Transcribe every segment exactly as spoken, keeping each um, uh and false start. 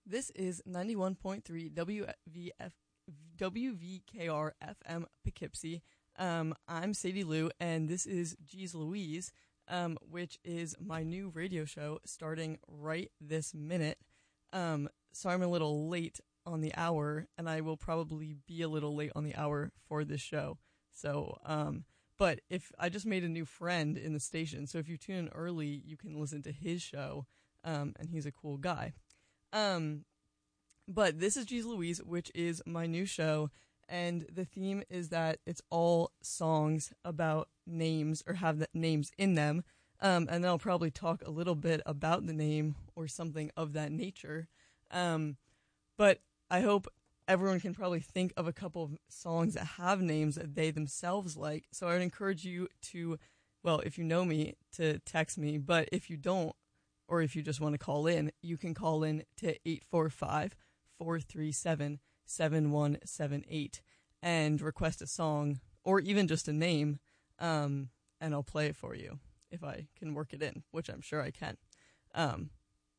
This is ninety-one point three W V F, W V K R F M Poughkeepsie. Um, I'm Sadie Lou, and this is Geez Louise, um, which is my new radio show starting right this minute. Um, so I'm a little late on the hour, and I will probably be a little late on the hour for this show. So, um, but if I just made a new friend in the station, so if you tune in early, you can listen to his show, um, and he's a cool guy. Um, but this is Geez Louise, which is my new show, and the theme is that it's all songs about names or have the names in them, um, and then I'll probably talk a little bit about the name or something of that nature, um, but I hope everyone can probably think of a couple of songs that have names that they themselves like, so I would encourage you to, well, if you know me, to text me, but if you don't, or if you just want to call in, you can call in to eight four five, four three seven, seven one seven eight and request a song or even just a name, um, and I'll play it for you if I can work it in, which I'm sure I can. Um,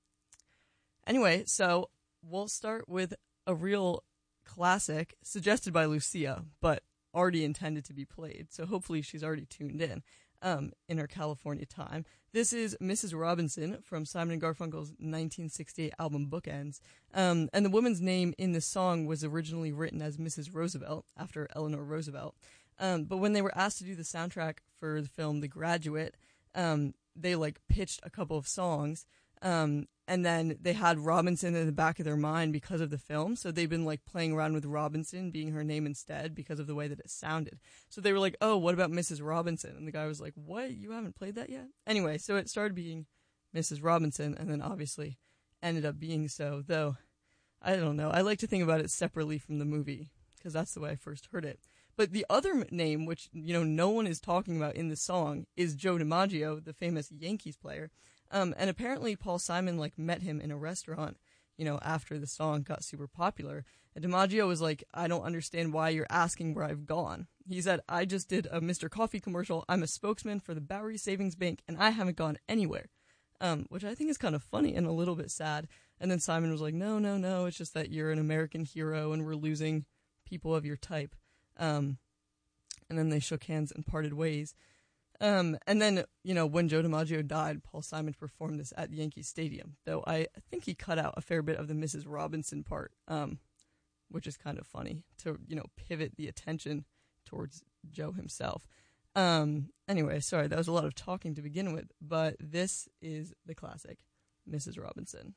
anyway, so we'll start with a real classic suggested by Lucia, but already intended to be played, so hopefully she's already tuned in. Um, in her California time. This is Missus Robinson from Simon and Garfunkel's nineteen sixty-eight album Bookends. Um, and the woman's name in the song was originally written as Missus Roosevelt, after Eleanor Roosevelt. Um, but when they were asked to do the soundtrack for the film The Graduate, um, they like pitched a couple of songs, um, and then they had Robinson in the back of their mind because of the film, so they've been like playing around with Robinson being her name instead because of the way that it sounded. So they were like, oh, what about Missus Robinson? And the guy was like, what? You haven't played that yet? Anyway, so it started being Missus Robinson, and then obviously ended up being so, though, I don't know. I like to think about it separately from the movie, because that's the way I first heard it. But the other name, which, you know, no one is talking about in the song, is Joe DiMaggio, the famous Yankees player. Um, and apparently Paul Simon, like, met him in a restaurant, you know, after the song got super popular. And DiMaggio was like, I don't understand why you're asking where I've gone. He said, I just did a Mister Coffee commercial. I'm a spokesman for the Bowery Savings Bank, and I haven't gone anywhere. Um, which I think is kind of funny and a little bit sad. And then Simon was like, no, no, no, it's just that you're an American hero and we're losing people of your type. Um, and then they shook hands and parted ways. Um, and then, you know, when Joe DiMaggio died, Paul Simon performed this at Yankee Stadium, though I think he cut out a fair bit of the Missus Robinson part, um, which is kind of funny to, you know, pivot the attention towards Joe himself. Um, anyway, sorry, that was a lot of talking to begin with, but this is the classic, Missus Robinson.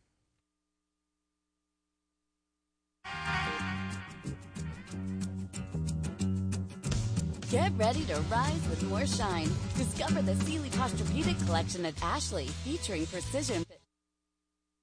Get ready to rise with more shine. Discover the Sealy Posturepedic collection at Ashley, featuring precision